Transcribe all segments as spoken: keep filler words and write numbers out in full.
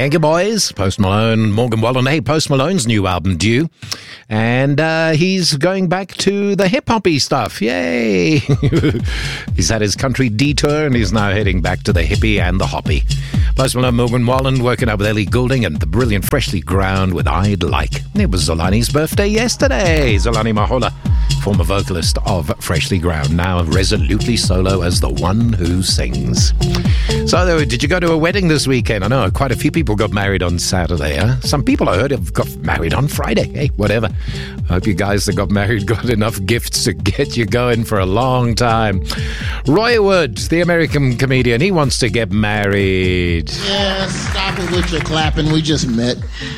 Thank you, boys. Post Malone, Morgan Wallen. Hey, Post Malone's new album due. And uh, he's going back to the hip-hoppy stuff. Yay! He's had his country detour and he's now heading back to the hippie and the hoppy. Post Malone, Morgan Wallen working up with Ellie Goulding and the brilliant Freshly Ground with I'd Like. It was Zolani's birthday yesterday. Zolani Mahola, former vocalist of Freshly Ground, now resolutely solo as the one who sings. So, did you go to a wedding this weekend? I know quite a few people got married on Saturday. Huh? Some people I heard have got married on Friday. Hey, whatever. I hope you guys that got married got enough gifts to get you going for a long time. Roy Wood, the American comedian, he wants to get married. Yeah, stop it with your clapping. We just met.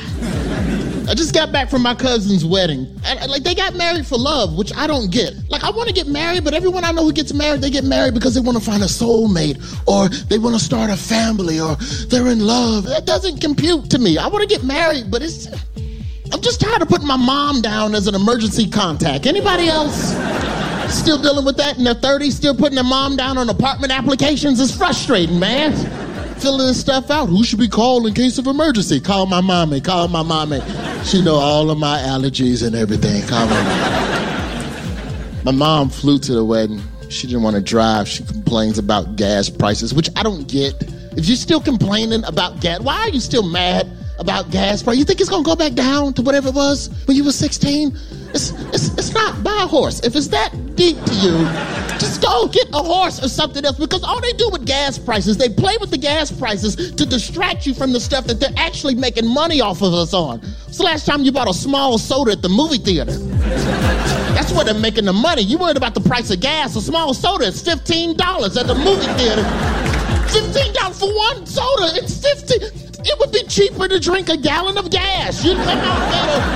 I just got back from my cousin's wedding. And, like, they got married for love, which I don't get. Like, I want to get married, but everyone I know who gets married, they get married because they want to find a soulmate, or they want to start a family, or they're in love. That doesn't compute to me. I want to get married, but it's... I'm just tired of putting my mom down as an emergency contact. Anybody else still dealing with that in their thirties, still putting their mom down on apartment applications? It's frustrating, man. Filling this stuff out. Who should be called in case of emergency? Call my mommy. Call my mommy. She know all of my allergies and everything. Call my mom. My mom flew to the wedding. She didn't want to drive. She complains about gas prices, which I don't get. If you're still complaining about gas, why are you still mad about gas prices? You think it's going to go back down to whatever it was when you were sixteen? It's, it's, it's not. Buy a horse. If it's that deep to you, just go get a horse or something else, because all they do with gas prices, they play with the gas prices to distract you from the stuff that they're actually making money off of us on. When's the last time you bought a small soda at the movie theater? That's where they're making the money. You worried about the price of gas. A small soda is fifteen dollars at the movie theater. fifteen dollars for one soda. It's fifteen dollars. It would be cheaper to drink a gallon of gas. You'd come out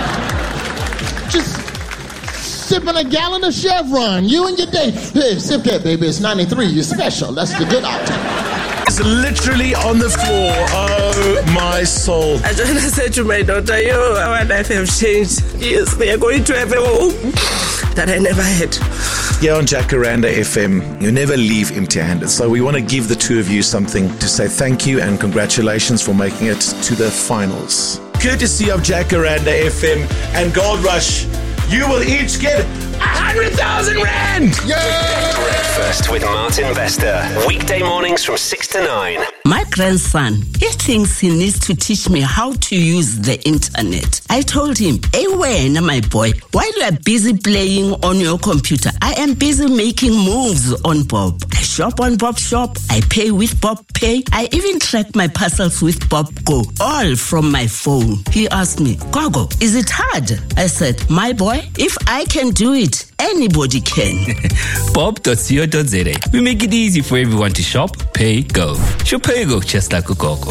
there just sipping a gallon of Chevron. You and your date. Hey, sip that, baby. It's ninety-three. You're special. That's the good option. It's literally on the floor. Oh, my soul. I just said to my daughter, yo, our life have changed. Yes, we are going to have a home that I never had. Here on Jacaranda F M, you never leave empty-handed. So we want to give the two of you something to say thank you and congratulations for making it to the finals. Courtesy of Jacaranda F M and Gold Rush, you will each get one hundred thousand rand! Yay! Breakfast with Martin Vester. Weekday mornings from six to nine. My grandson, he thinks he needs to teach me how to use the internet. I told him, hey, when, my boy, while you are busy playing on your computer, I am busy making moves on Bob. I shop on Bob Shop. I pay with Bob Pay. I even track my parcels with Bob Go, all from my phone. He asked me, Gogo, is it hard? I said, my boy, if I can do it, anybody can. bob dot co dot za. We make it easy for everyone to shop, pay, go. Shop, pay, go, just like a Gogo.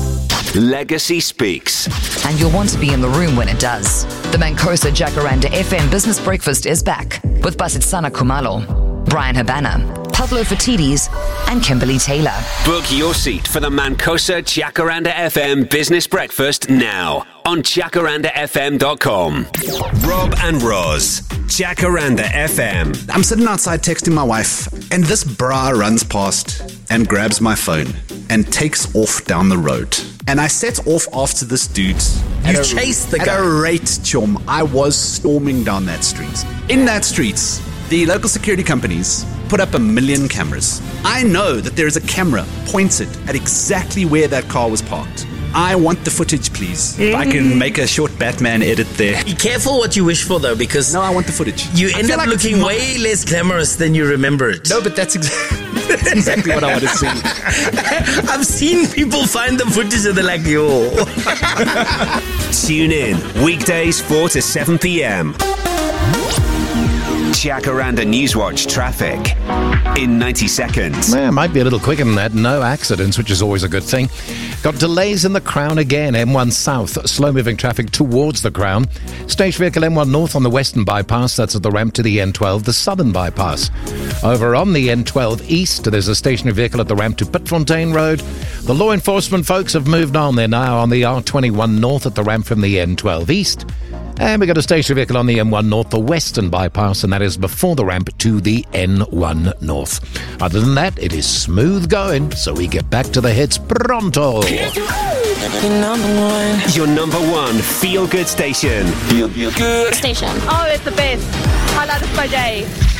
Legacy Speaks. And you'll want to be in the room when it does. The Mancosa Jacaranda F M Business Breakfast is back with Basitsana Kumalo, Brian Habana, Pablo Fatidis, and Kimberly Taylor. Book your seat for the Mancosa Jacaranda F M Business Breakfast now on jacaranda f m dot com. Rob and Roz, Jacaranda F M. I'm sitting outside texting my wife, and this bra runs past and grabs my phone and takes off down the road. And I set off after this dude. You chased the guy. At a rate, chum. I was storming down that street. In that street, the local security companies put up a million cameras. I know that there is a camera pointed at exactly where that car was parked. I want the footage, please. If I can make a short Batman edit there. Be careful what you wish for, though, because... No, I want the footage. You I end up like looking way less glamorous than you remember it. No, but that's, exa- that's exactly what I want to see. I've seen people find the footage and they're like, yo. Tune in weekdays four to seven p.m. Jacaranda Newswatch traffic in ninety seconds. Yeah, might be a little quicker than that. No accidents, which is always a good thing. Got delays in the Crown again. M one South, slow-moving traffic towards the Crown. Stage vehicle M one North on the Western Bypass. That's at the ramp to the N twelve, the Southern Bypass. Over on the N twelve East, there's a stationary vehicle at the ramp to Pitfontein Road. The law enforcement folks have moved on. They're now on the R twenty-one North at the ramp from the N twelve East. And we got a station vehicle on the M one North, the Western Bypass, and that is before the ramp to the N one North. Other than that, it is smooth going, so we get back to the hits pronto. Your number one. Your number one feel-good station. Feel, feel good. Station. Oh, it's the best. Highlight of my day.